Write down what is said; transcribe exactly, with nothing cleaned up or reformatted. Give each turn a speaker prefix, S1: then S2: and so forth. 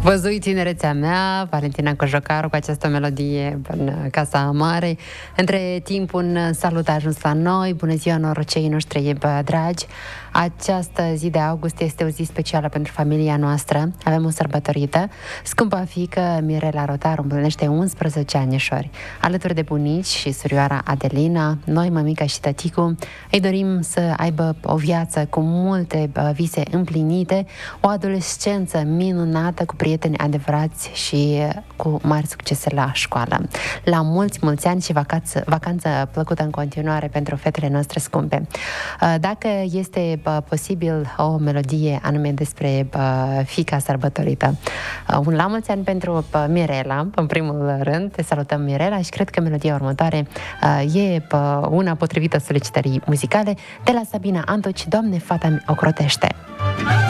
S1: Văzui tinerețea mea, Valentina Cojocaru, cu această melodie în Casa Mare. Între timp, un salut a ajuns la noi. Bună ziua, norocei noștri dragi! Această zi de august este o zi specială pentru familia noastră. Avem o sărbătorită. Scumpa fiică Mirela Rotaru împlinește unsprezece anișori. Alături de bunici și surioara Adelina, noi, mămica și tăticu, îi dorim să aibă o viață cu multe vise împlinite, o adolescență minunată, cu prieteni adevărați și cu mari succese la școală. La mulți, mulți ani și vacanță, vacanță plăcută în continuare pentru fetele noastre scumpe. Dacă este posibil o melodie anume despre fiica sărbătorită. Un la mulți ani pentru Mirela, în primul rând. Te salutăm, Mirela, și cred că melodia următoare e una potrivită solicitării muzicale de la Sabina Antoci, Doamne, fata mi ocrotește.